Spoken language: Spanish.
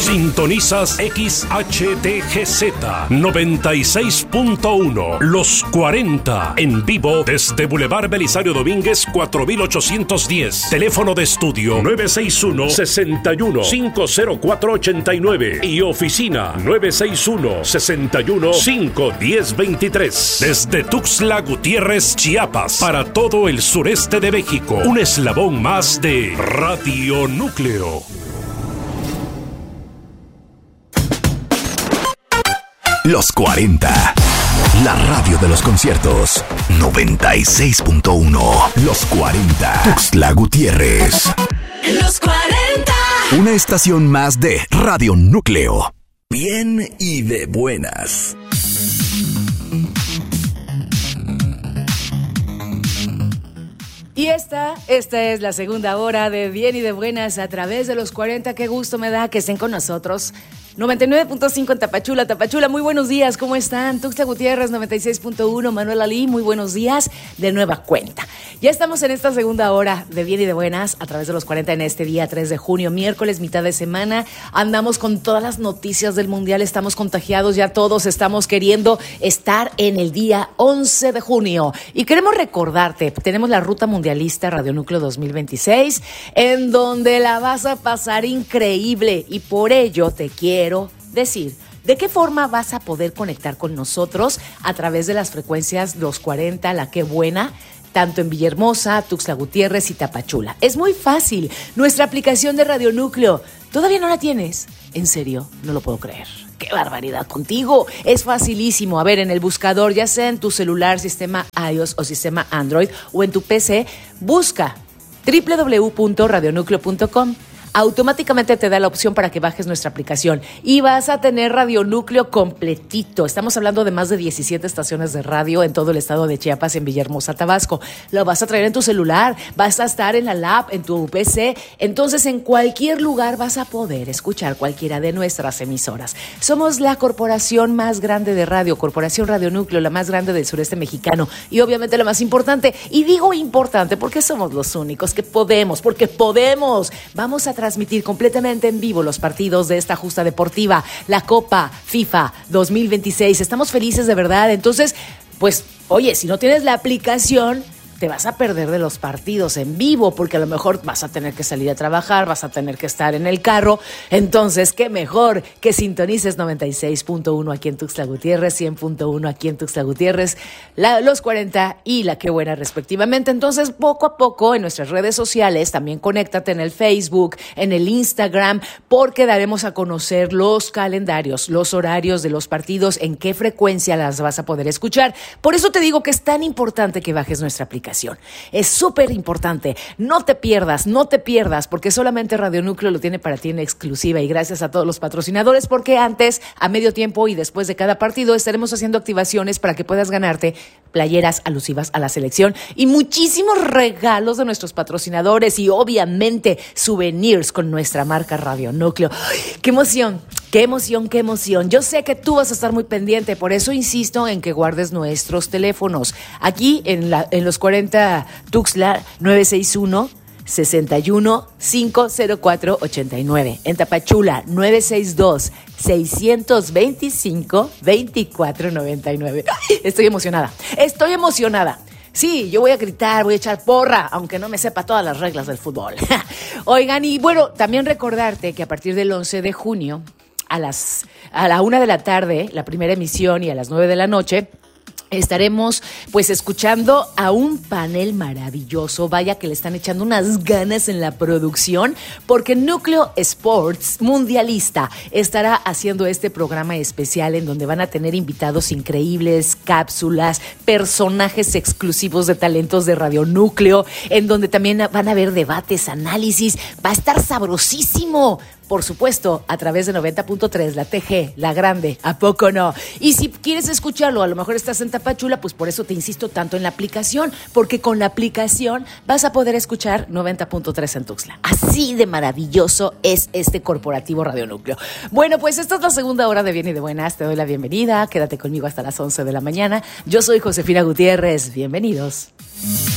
Sintonizas XHTGZ 96.1 Los 40 en vivo desde Boulevard Belisario Domínguez 4810. Teléfono de estudio 961-61-50489 y oficina 961-61-51023. Desde Tuxtla Gutiérrez, Chiapas, para todo el sureste de México. Un eslabón más de Radio Núcleo. Los 40. La radio de los conciertos. 96.1. Los 40. Tuxtla Gutiérrez. Los 40. Una estación más de Radio Núcleo. Bien y de buenas. Y esta es la segunda hora de Bien y de Buenas a través de los 40. Qué gusto me da que estén con nosotros. 99.5 en Tapachula, muy buenos días, ¿cómo están? Tuxtla Gutiérrez, 96.1, Manuel Ali, muy buenos días, de nueva cuenta. Ya estamos en esta segunda hora de Bien y de Buenas a través de los 40 en este día 3 de junio, miércoles, mitad de semana. Andamos con todas las noticias del Mundial, estamos contagiados, ya todos estamos queriendo estar en el día 11 de junio. Y queremos recordarte, tenemos la Ruta Mundialista Radio Núcleo 2026, en donde la vas a pasar increíble y por ello te quiero decir de qué forma vas a poder conectar con nosotros a través de las frecuencias Los 40, La Qué Buena, tanto en Villahermosa, Tuxtla Gutiérrez y Tapachula. Es muy fácil. Nuestra aplicación de Radio Núcleo, ¿todavía no la tienes? En serio, no lo puedo creer. ¡Qué barbaridad contigo! Es facilísimo. A ver, en el buscador, ya sea en tu celular, sistema iOS o sistema Android, o en tu PC, busca www.radionúcleo.com. Automáticamente te da la opción para que bajes nuestra aplicación y vas a tener Radio Núcleo completito. Estamos hablando de más de 17 estaciones de radio en todo el estado de Chiapas, en Villahermosa, Tabasco. Lo vas a traer en tu celular, vas a estar en la lab, en tu PC. Entonces, en cualquier lugar vas a poder escuchar cualquiera de nuestras emisoras. Somos la corporación más grande de radio, Corporación Radio Núcleo, la más grande del sureste mexicano y obviamente la más importante. Y digo importante porque somos los únicos que podemos, porque podemos. Vamos a transmitir completamente en vivo los partidos de esta justa deportiva, la Copa FIFA 2026. Estamos felices de verdad. Entonces, pues, oye, si no tienes la aplicación, te vas a perder de los partidos en vivo porque a lo mejor vas a tener que salir a trabajar, vas a tener que estar en el carro. Entonces, qué mejor que sintonices 96.1 aquí en Tuxtla Gutiérrez, 100.1 aquí en Tuxtla Gutiérrez, Los 40 y La Qué Buena respectivamente. Entonces, poco a poco en nuestras redes sociales, también conéctate en el Facebook, en el Instagram, porque daremos a conocer los calendarios, los horarios de los partidos, en qué frecuencia las vas a poder escuchar. Por eso te digo que es tan importante que bajes nuestra aplicación. Es súper importante. No te pierdas, porque solamente Radio Núcleo lo tiene para ti en exclusiva y gracias a todos los patrocinadores, porque antes, a medio tiempo y después de cada partido estaremos haciendo activaciones para que puedas ganarte playeras alusivas a la selección y muchísimos regalos de nuestros patrocinadores y obviamente souvenirs con nuestra marca Radio Núcleo. ¡Ay, qué emoción! ¡Qué emoción, qué emoción! Yo sé que tú vas a estar muy pendiente, por eso insisto en que guardes nuestros teléfonos. Aquí en los 40 Tuxtla, 961 61 504 89. En Tapachula, 962 625 2499. Estoy emocionada. Sí, yo voy a gritar, voy a echar porra, aunque no me sepa todas las reglas del fútbol. Oigan, y bueno, también recordarte que a partir del 11 de junio, a la 1 de la tarde, la primera emisión, y a las 9 de la noche, estaremos pues escuchando a un panel maravilloso. Vaya que le están echando unas ganas en la producción, porque Núcleo Sports Mundialista estará haciendo este programa especial en donde van a tener invitados increíbles, cápsulas, personajes exclusivos de talentos de Radio Núcleo, en donde también van a haber debates, análisis. Va a estar sabrosísimo. Por supuesto, a través de 90.3, la TG, la grande, ¿a poco no? Y si quieres escucharlo, a lo mejor estás en Tapachula, pues por eso te insisto tanto en la aplicación, porque con la aplicación vas a poder escuchar 90.3 en Tuxtla. Así de maravilloso es este corporativo Radio Núcleo. Bueno, pues esta es la segunda hora de Bien y de Buenas. Te doy la bienvenida. Quédate conmigo hasta las 11 de la mañana. Yo soy Josefina Gutiérrez. Bienvenidos.